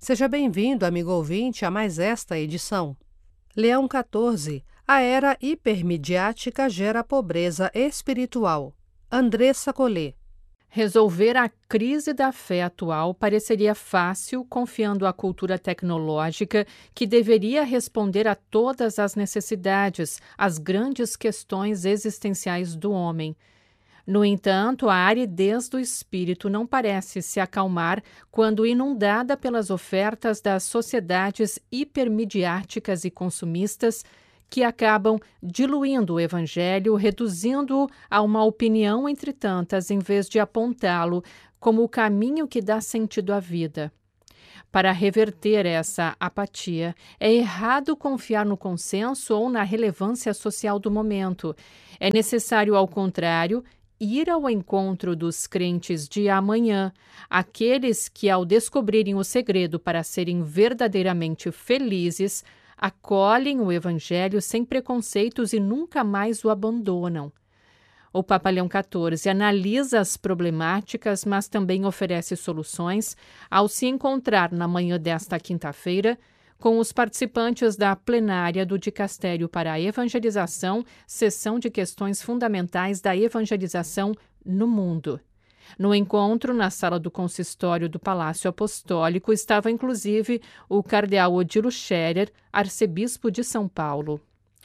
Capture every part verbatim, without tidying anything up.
Seja bem-vindo, amigo ouvinte, a mais esta edição. Leão quatorze. A era hipermidiática gera pobreza espiritual. Andressa Collet. Resolver a crise da fé atual pareceria fácil, confiando à cultura tecnológica que deveria responder a todas as necessidades, as grandes questões existenciais do homem. No entanto, a aridez do espírito não parece se acalmar quando inundada pelas ofertas das sociedades hipermidiáticas e consumistas que acabam diluindo o evangelho, reduzindo-o a uma opinião entre tantas, em vez de apontá-lo como o caminho que dá sentido à vida. Para reverter essa apatia, é errado confiar no consenso ou na relevância social do momento. É necessário, ao contrário, ir ao encontro dos crentes de amanhã, aqueles que, ao descobrirem o segredo para serem verdadeiramente felizes, acolhem o Evangelho sem preconceitos e nunca mais o abandonam. O Papa Leão quatorze analisa as problemáticas, mas também oferece soluções ao se encontrar na manhã desta quinta-feira com os participantes da plenária do Dicastério para a Evangelização, sessão de questões fundamentais da evangelização no mundo. No encontro, na sala do consistório do Palácio Apostólico, estava inclusive o cardeal Odilo Scherer, arcebispo de São Paulo.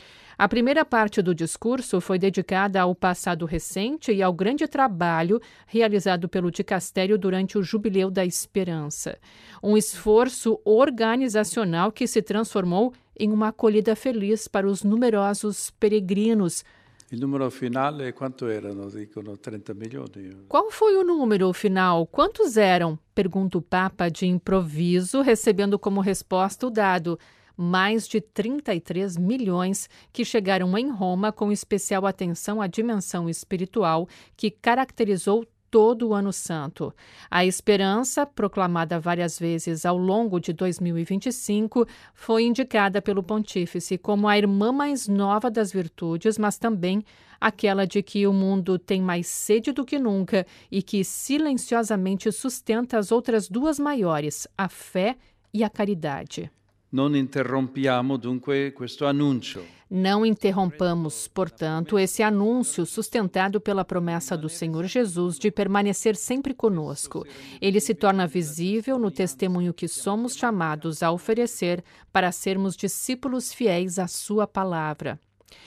A primeira parte do discurso foi dedicada ao passado recente e ao grande trabalho realizado pelo Dicastério durante o Jubileu da Esperança. Um esforço organizacional que se transformou em uma acolhida feliz para os numerosos peregrinos. O número final, quanto erano? Dicono trinta milhões. Qual foi o número final? Quantos eram? Pergunta o Papa de improviso, recebendo como resposta o dado. Mais de trinta e três milhões que chegaram em Roma com especial atenção à dimensão espiritual que caracterizou todo o Ano Santo. A esperança, proclamada várias vezes ao longo de dois mil e vinte e cinco, foi indicada pelo Pontífice como a irmã mais nova das virtudes, mas também aquela de que o mundo tem mais sede do que nunca e que silenciosamente sustenta as outras duas maiores, a fé e a caridade. Não interrompiamo dunque questo annuncio. Não interrompamos, portanto, esse anúncio sustentado pela promessa do Senhor Jesus de permanecer sempre conosco. Ele se torna visível no testemunho que somos chamados a oferecer para sermos discípulos fiéis à sua palavra.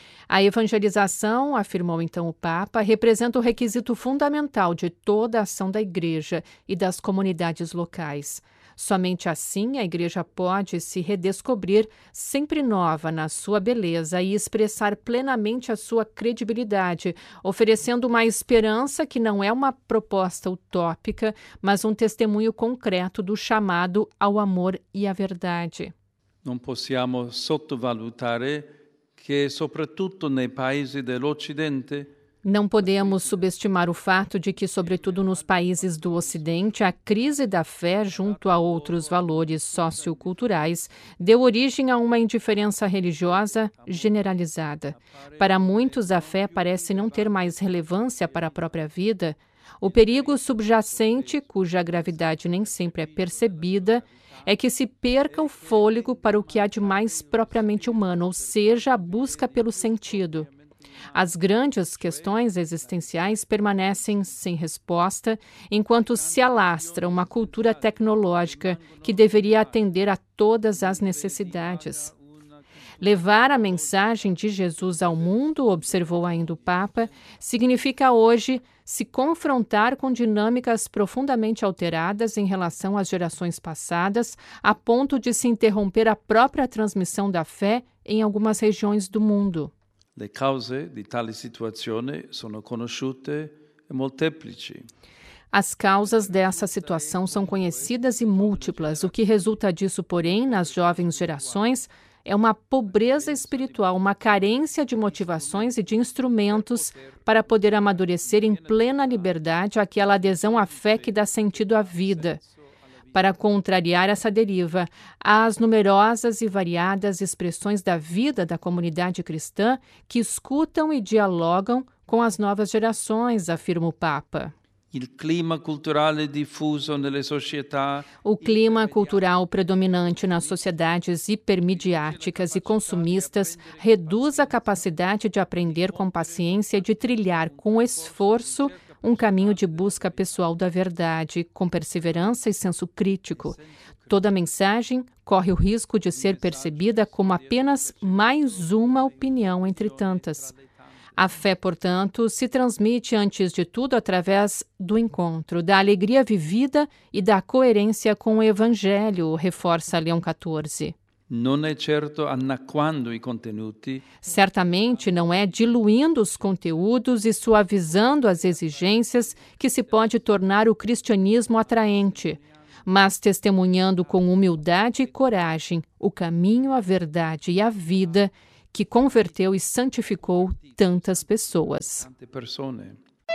A evangelização, afirmou então o Papa, representa o requisito fundamental de toda a ação da Igreja e das comunidades locais. Somente assim a Igreja pode se redescobrir sempre nova na sua beleza e expressar plenamente a sua credibilidade, oferecendo uma esperança que não é uma proposta utópica, mas um testemunho concreto do chamado ao amor e à verdade. Não possiamo sottovalutare que, soprattutto nei paesi dell'Occidente, Não podemos subestimar o fato de que, sobretudo nos países do Ocidente, a crise da fé, junto a outros valores socioculturais, deu origem a uma indiferença religiosa generalizada. Para muitos, a fé parece não ter mais relevância para a própria vida. O perigo subjacente, cuja gravidade nem sempre é percebida, é que se perca o fôlego para o que há de mais propriamente humano, ou seja, a busca pelo sentido. As grandes questões existenciais permanecem sem resposta, enquanto se alastra uma cultura tecnológica que deveria atender a todas as necessidades. Levar a mensagem de Jesus ao mundo, observou ainda o Papa, significa hoje se confrontar com dinâmicas profundamente alteradas em relação às gerações passadas, a ponto de se interromper a própria transmissão da fé em algumas regiões do mundo. Le cause di tale situazione sono conosciute e molteplici. As causas dessa situação são conhecidas e múltiplas. O que resulta disso, porém, nas jovens gerações, é uma pobreza espiritual, uma carência de motivações e de instrumentos para poder amadurecer em plena liberdade aquela adesão à fé que dá sentido à vida. Para contrariar essa deriva, há as numerosas e variadas expressões da vida da comunidade cristã que escutam e dialogam com as novas gerações, afirma o Papa. Il clima culturale diffuso nelle società. O clima cultural predominante nas sociedades hipermediáticas e consumistas reduz a capacidade de aprender com paciência e de trilhar com esforço um caminho de busca pessoal da verdade, com perseverança e senso crítico. Toda mensagem corre o risco de ser percebida como apenas mais uma opinião entre tantas. A fé, portanto, se transmite antes de tudo através do encontro, da alegria vivida e da coerência com o Evangelho, reforça Leão quatorze. Non è certo annacquando i contenuti. Certamente não é diluindo os conteúdos e suavizando as exigências que se pode tornar o cristianismo atraente, mas testemunhando com humildade e coragem o caminho, a verdade e a vida que converteu e santificou tantas pessoas. Tante persone.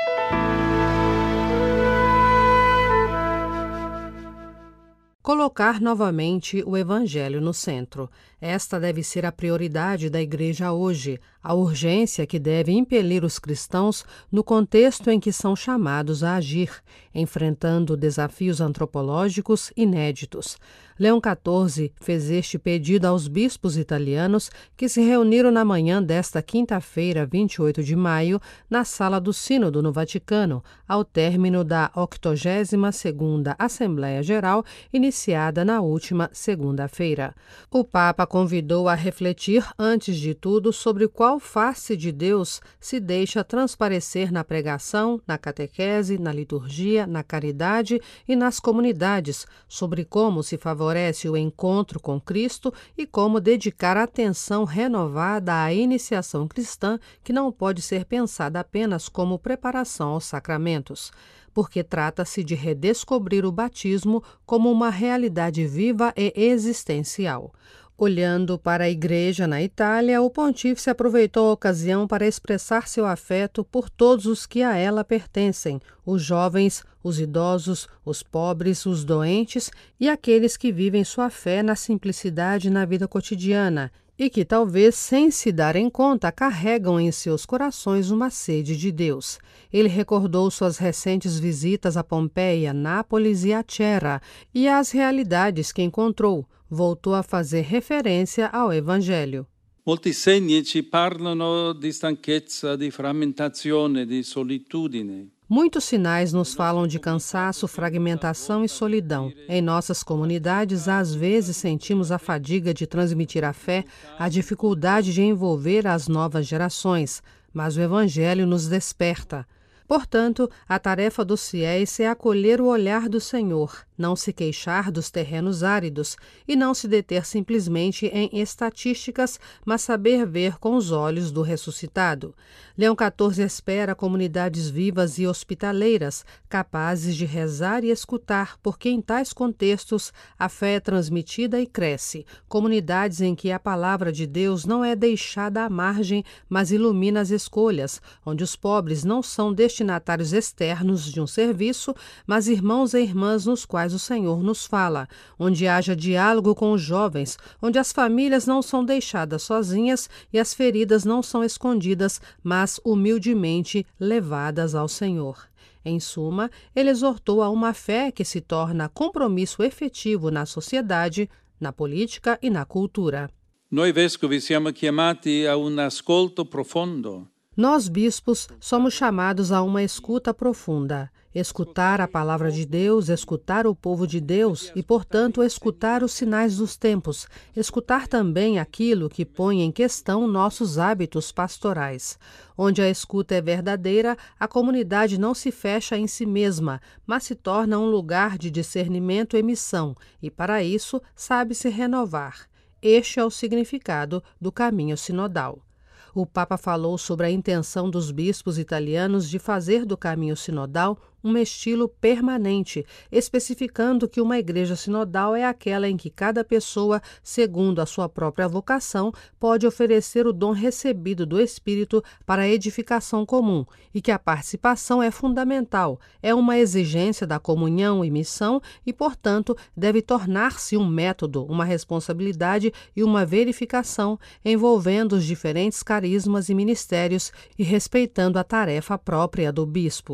Colocar novamente o Evangelho no centro. Esta deve ser a prioridade da Igreja hoje, a urgência que deve impelir os cristãos no contexto em que são chamados a agir, enfrentando desafios antropológicos inéditos. Leão quatorze fez este pedido aos bispos italianos que se reuniram na manhã desta quinta-feira, vinte e oito de maio, na Sala do Sínodo no Vaticano, ao término da octogésima segunda Assembleia Geral, iniciada na última segunda-feira. O Papa convidou a refletir, antes de tudo, sobre qual face de Deus se deixa transparecer na pregação, na catequese, na liturgia, na caridade e nas comunidades, sobre como se favorece o encontro com Cristo e como dedicar atenção renovada à iniciação cristã, que não pode ser pensada apenas como preparação aos sacramentos, porque trata-se de redescobrir o batismo como uma realidade viva e existencial. Olhando para a Igreja na Itália, o pontífice aproveitou a ocasião para expressar seu afeto por todos os que a ela pertencem, os jovens, os idosos, os pobres, os doentes e aqueles que vivem sua fé na simplicidade na vida cotidiana e que talvez, sem se darem conta, carregam em seus corações uma sede de Deus. Ele recordou suas recentes visitas a Pompeia, Nápoles e a Cerra e as realidades que encontrou. Voltou a fazer referência ao Evangelho. Molti segni ci parlano di stanchezza, di frammentazione, di solitudine. Muitos sinais nos falam de cansaço, fragmentação e solidão. Em nossas comunidades, às vezes sentimos a fadiga de transmitir a fé, a dificuldade de envolver as novas gerações, mas o Evangelho nos desperta. Portanto, a tarefa dos fiéis é acolher o olhar do Senhor, não se queixar dos terrenos áridos e não se deter simplesmente em estatísticas, mas saber ver com os olhos do ressuscitado. Leão quatorze espera comunidades vivas e hospitaleiras, capazes de rezar e escutar, porque em tais contextos a fé é transmitida e cresce. Comunidades em que a palavra de Deus não é deixada à margem, mas ilumina as escolhas, onde os pobres não são destinatários externos de um serviço, mas irmãos e irmãs nos quais o Senhor nos fala, onde haja diálogo com os jovens, onde as famílias não são deixadas sozinhas e as feridas não são escondidas, mas humildemente levadas ao Senhor. Em suma, ele exortou a uma fé que se torna compromisso efetivo na sociedade, na política e na cultura. Noi vescovi siamo chiamati a un ascolto profondo. Nós, bispos, somos chamados a uma escuta profunda, escutar a palavra de Deus, escutar o povo de Deus e, portanto, escutar os sinais dos tempos, escutar também aquilo que põe em questão nossos hábitos pastorais. Onde a escuta é verdadeira, a comunidade não se fecha em si mesma, mas se torna um lugar de discernimento e missão, e para isso sabe se renovar. Este é o significado do caminho sinodal. O Papa falou sobre a intenção dos bispos italianos de fazer do caminho sinodal um estilo permanente, especificando que uma igreja sinodal é aquela em que cada pessoa, segundo a sua própria vocação, pode oferecer o dom recebido do Espírito para a edificação comum e que a participação é fundamental, é uma exigência da comunhão e missão e, portanto, deve tornar-se um método, uma responsabilidade e uma verificação envolvendo os diferentes carismas e ministérios e respeitando a tarefa própria do bispo.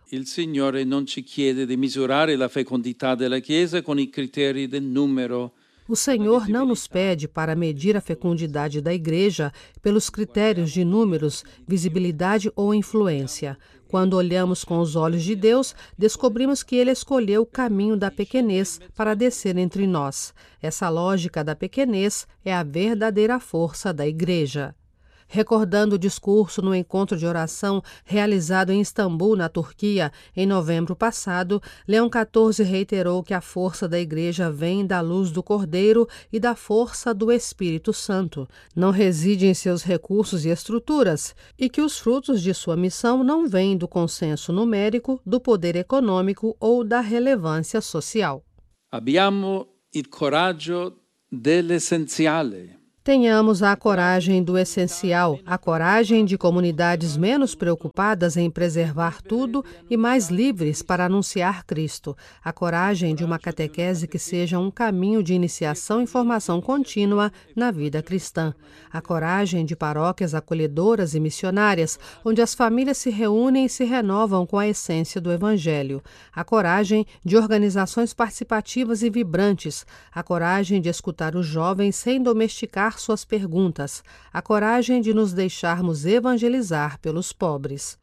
Il Signore non ci chiede di misurare la fecondità della Chiesa con i criteri del numero. O Senhor não nos pede para medir a fecundidade da Igreja pelos critérios de números, visibilidade ou influência. Quando olhamos com os olhos de Deus, descobrimos que Ele escolheu o caminho da pequenez para descer entre nós. Essa lógica da pequenez é a verdadeira força da Igreja. Recordando o discurso no encontro de oração realizado em Istambul, na Turquia, em novembro passado, Leão quatorze reiterou que a força da Igreja vem da luz do Cordeiro e da força do Espírito Santo. Não reside em seus recursos e estruturas, e que os frutos de sua missão não vêm do consenso numérico, do poder econômico ou da relevância social. Abbiamo il coraggio dell'essenziale. Tenhamos a coragem do essencial, a coragem de comunidades menos preocupadas em preservar tudo e mais livres para anunciar Cristo, a coragem de uma catequese que seja um caminho de iniciação e formação contínua na vida cristã, a coragem de paróquias acolhedoras e missionárias, onde as famílias se reúnem e se renovam com a essência do Evangelho, a coragem de organizações participativas e vibrantes, a coragem de escutar os jovens sem domesticar suas perguntas, a coragem de nos deixarmos evangelizar pelos pobres.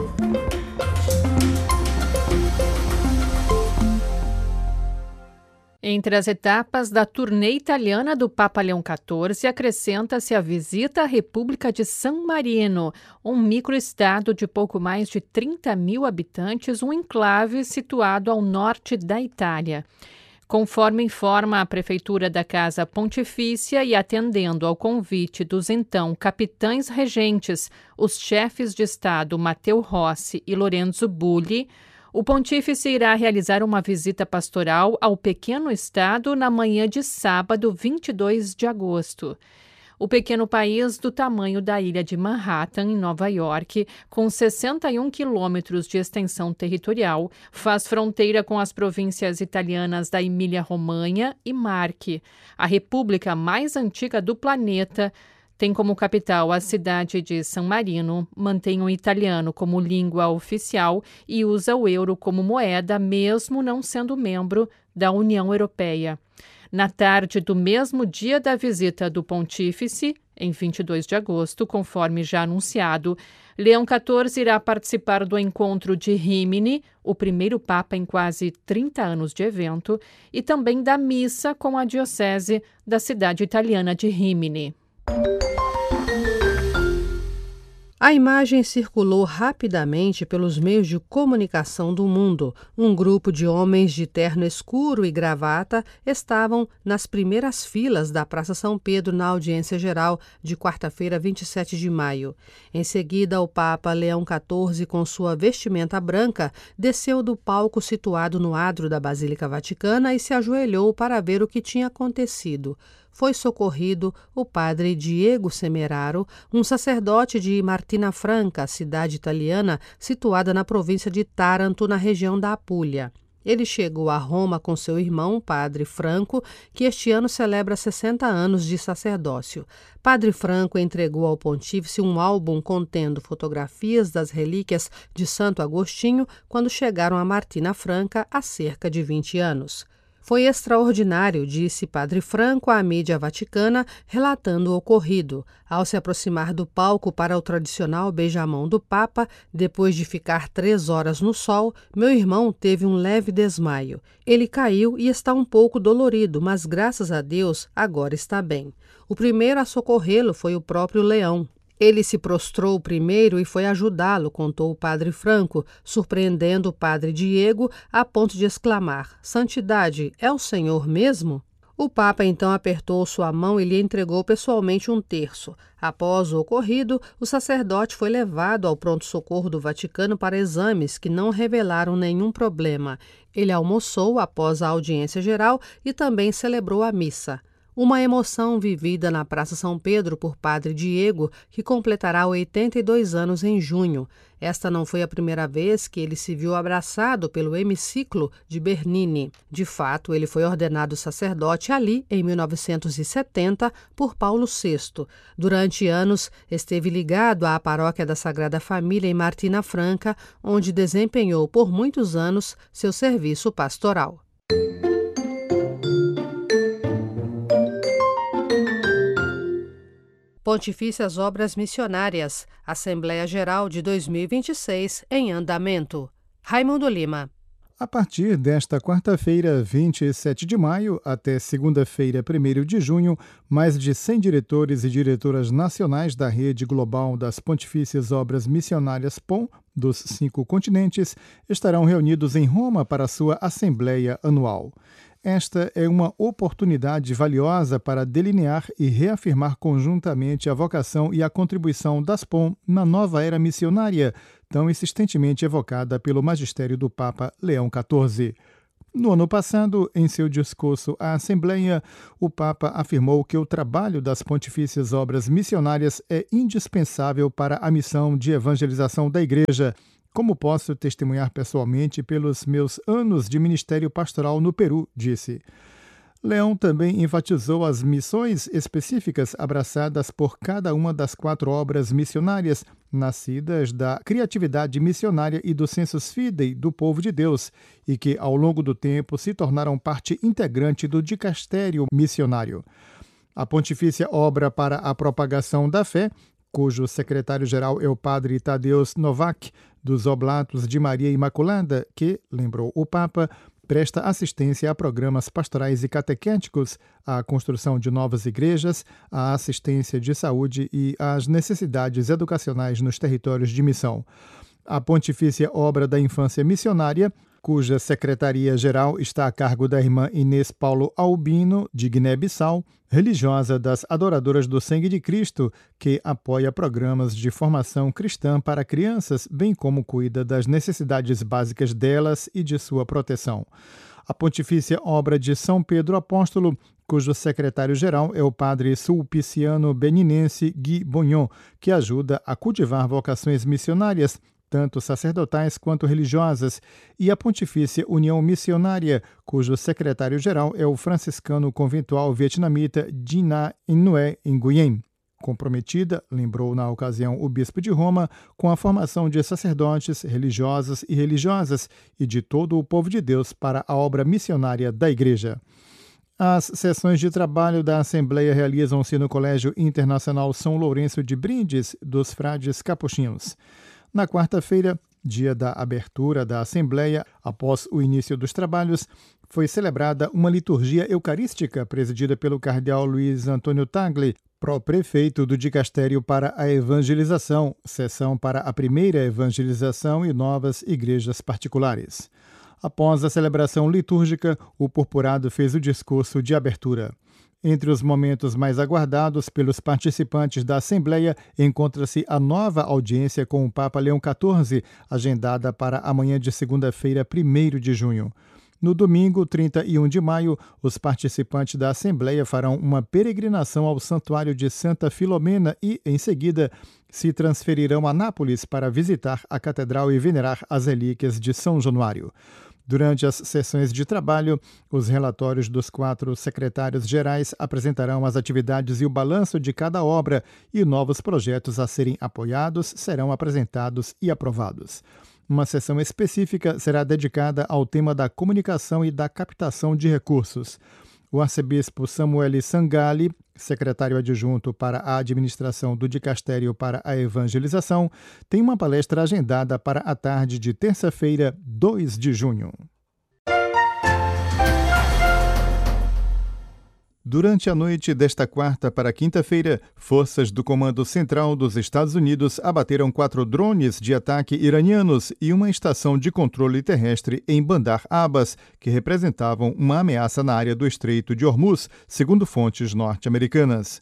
Entre as etapas da turnê italiana do Papa Leão quatorze, acrescenta-se a visita à República de San Marino, um microestado de pouco mais de trinta mil habitantes, um enclave situado ao norte da Itália. Conforme informa a Prefeitura da Casa Pontifícia e atendendo ao convite dos então capitães regentes, os chefes de Estado Matteo Rossi e Lorenzo Bulli, o pontífice irá realizar uma visita pastoral ao pequeno estado na manhã de sábado, vinte e dois de agosto. O pequeno país, do tamanho da ilha de Manhattan, em Nova York, com sessenta e um quilômetros de extensão territorial, faz fronteira com as províncias italianas da Emília-Romanha e Marche, a república mais antiga do planeta. Tem como capital a cidade de San Marino, mantém o italiano como língua oficial e usa o euro como moeda, mesmo não sendo membro da União Europeia. Na tarde do mesmo dia da visita do pontífice, em vinte e dois de agosto, conforme já anunciado, Leão quatorze irá participar do encontro de Rimini, o primeiro papa em quase trinta anos de evento, e também da missa com a diocese da cidade italiana de Rimini. A imagem circulou rapidamente pelos meios de comunicação do mundo. Um grupo de homens de terno escuro e gravata estavam nas primeiras filas da Praça São Pedro na audiência geral de quarta-feira, vinte e sete de maio. Em seguida, o Papa Leão quatorze, com sua vestimenta branca, desceu do palco situado no adro da Basílica Vaticana e se ajoelhou para ver o que tinha acontecido. Foi socorrido o padre Diego Semeraro, um sacerdote de Martina Franca, cidade italiana situada na província de Taranto, na região da Apulia. Ele chegou a Roma com seu irmão, padre Franco, que este ano celebra sessenta anos de sacerdócio. Padre Franco entregou ao pontífice um álbum contendo fotografias das relíquias de Santo Agostinho quando chegaram a Martina Franca há cerca de vinte anos. Foi extraordinário, disse Padre Franco à mídia vaticana, relatando o ocorrido. Ao se aproximar do palco para o tradicional beijamão do Papa, depois de ficar três horas no sol, meu irmão teve um leve desmaio. Ele caiu e está um pouco dolorido, mas graças a Deus agora está bem. O primeiro a socorrê-lo foi o próprio Leão. Ele se prostrou primeiro e foi ajudá-lo, contou o padre Franco, surpreendendo o padre Diego a ponto de exclamar: "Santidade, é o Senhor mesmo?" O Papa então apertou sua mão e lhe entregou pessoalmente um terço. Após o ocorrido, o sacerdote foi levado ao pronto-socorro do Vaticano para exames que não revelaram nenhum problema. Ele almoçou após a audiência geral e também celebrou a missa. Uma emoção vivida na Praça São Pedro por Padre Diego, que completará oitenta e dois anos em junho. Esta não foi a primeira vez que ele se viu abraçado pelo hemiciclo de Bernini. De fato, ele foi ordenado sacerdote ali em mil novecentos e setenta por Paulo sexto. Durante anos, esteve ligado à Paróquia da Sagrada Família em Martina Franca, onde desempenhou por muitos anos seu serviço pastoral. Pontifícias Obras Missionárias, Assembleia Geral de dois mil e vinte e seis em andamento. Raimundo Lima. A partir desta quarta-feira, vinte e sete de maio, até segunda-feira, primeiro de junho, mais de cem diretores e diretoras nacionais da Rede Global das Pontifícias Obras Missionárias P O M, dos cinco continentes, estarão reunidos em Roma para sua Assembleia Anual. Esta é uma oportunidade valiosa para delinear e reafirmar conjuntamente a vocação e a contribuição das P O M na nova era missionária, tão insistentemente evocada pelo magistério do Papa Leão quatorze. No ano passado, em seu discurso à Assembleia, o Papa afirmou que o trabalho das Pontifícias Obras Missionárias é indispensável para a missão de evangelização da Igreja, como posso testemunhar pessoalmente pelos meus anos de ministério pastoral no Peru, disse. Leão também enfatizou as missões específicas abraçadas por cada uma das quatro obras missionárias, nascidas da criatividade missionária e do sensus fidei do povo de Deus, e que, ao longo do tempo, se tornaram parte integrante do dicastério missionário. A Pontifícia Obra para a Propagação da Fé, cujo secretário-geral é o padre Tadeusz Nowak, dos Oblatos de Maria Imaculada, que, lembrou o Papa, presta assistência a programas pastorais e catequéticos, à construção de novas igrejas, à assistência de saúde e às necessidades educacionais nos territórios de missão. A Pontifícia Obra da Infância Missionária, cuja secretaria-geral está a cargo da irmã Inês Paulo Albino, de Guiné-Bissau, religiosa das Adoradoras do Sangue de Cristo, que apoia programas de formação cristã para crianças, bem como cuida das necessidades básicas delas e de sua proteção. A Pontifícia Obra de São Pedro Apóstolo, cujo secretário-geral é o padre sulpiciano beninense Guy Bonhon, que ajuda a cultivar vocações missionárias, tanto sacerdotais quanto religiosas, e a Pontifícia União Missionária, cujo secretário-geral é o franciscano conventual vietnamita Dina Inue Nguyen, comprometida, lembrou na ocasião o bispo de Roma, com a formação de sacerdotes, religiosos e religiosas e de todo o povo de Deus para a obra missionária da Igreja. As sessões de trabalho da Assembleia realizam-se no Colégio Internacional São Lourenço de Brindes, dos Frades Capuchinhos. Na quarta-feira, dia da abertura da Assembleia, após o início dos trabalhos, foi celebrada uma liturgia eucarística presidida pelo cardeal Luiz Antônio Tagle, pró-prefeito do Dicastério para a Evangelização, sessão para a primeira evangelização e novas igrejas particulares. Após a celebração litúrgica, o purpurado fez o discurso de abertura. Entre os momentos mais aguardados pelos participantes da Assembleia, encontra-se a nova audiência com o Papa Leão quatorze, agendada para amanhã de segunda-feira, primeiro de junho. No domingo, trinta e um de maio, os participantes da Assembleia farão uma peregrinação ao Santuário de Santa Filomena e, em seguida, se transferirão a Nápoles para visitar a Catedral e venerar as relíquias de São Januário. Durante as sessões de trabalho, os relatórios dos quatro secretários-gerais apresentarão as atividades e o balanço de cada obra, e novos projetos a serem apoiados serão apresentados e aprovados. Uma sessão específica será dedicada ao tema da comunicação e da captação de recursos. O arcebispo Samuel Sangali, secretário adjunto para a administração do Dicastério para a Evangelização, tem uma palestra agendada para a tarde de terça-feira, dois de junho. Durante a noite desta quarta para quinta-feira, forças do Comando Central dos Estados Unidos abateram quatro drones de ataque iranianos e uma estação de controle terrestre em Bandar Abbas, que representavam uma ameaça na área do Estreito de Hormuz, segundo fontes norte-americanas.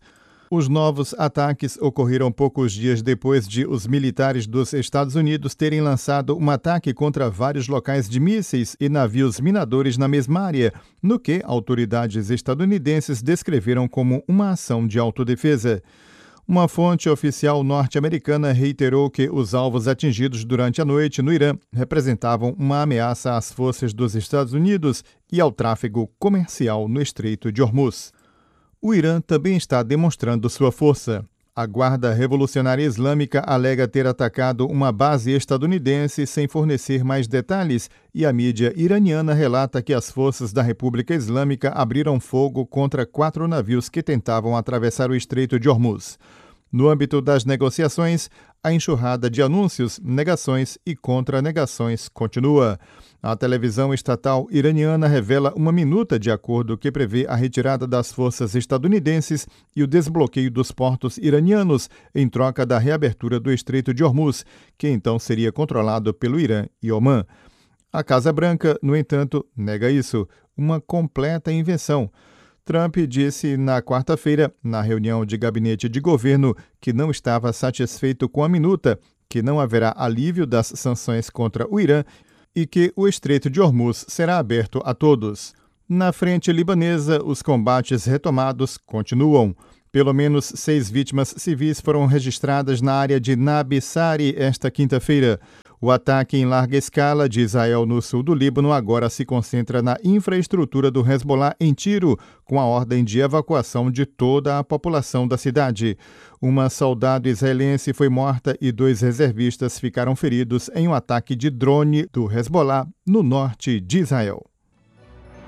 Os novos ataques ocorreram poucos dias depois de os militares dos Estados Unidos terem lançado um ataque contra vários locais de mísseis e navios minadores na mesma área, no que autoridades estadunidenses descreveram como uma ação de autodefesa. Uma fonte oficial norte-americana reiterou que os alvos atingidos durante a noite no Irã representavam uma ameaça às forças dos Estados Unidos e ao tráfego comercial no Estreito de Hormuz. O Irã também está demonstrando sua força. A Guarda Revolucionária Islâmica alega ter atacado uma base estadunidense sem fornecer mais detalhes, e a mídia iraniana relata que as forças da República Islâmica abriram fogo contra quatro navios que tentavam atravessar o Estreito de Hormuz. No âmbito das negociações, a enxurrada de anúncios, negações e contra-negações continua. A televisão estatal iraniana revela uma minuta de acordo que prevê a retirada das forças estadunidenses e o desbloqueio dos portos iranianos em troca da reabertura do Estreito de Hormuz, que então seria controlado pelo Irã e Omã. A Casa Branca, no entanto, nega isso, uma completa invenção. Trump disse na quarta-feira, na reunião de gabinete de governo, que não estava satisfeito com a minuta, que não haverá alívio das sanções contra o Irã e que o Estreito de Hormuz será aberto a todos. Na frente libanesa, os combates retomados continuam. Pelo menos seis vítimas civis foram registradas na área de Nabi Sari esta quinta-feira. O ataque em larga escala de Israel no sul do Líbano agora se concentra na infraestrutura do Hezbollah em Tiro, com a ordem de evacuação de toda a população da cidade. Uma soldado israelense foi morta e dois reservistas ficaram feridos em um ataque de drone do Hezbollah no norte de Israel.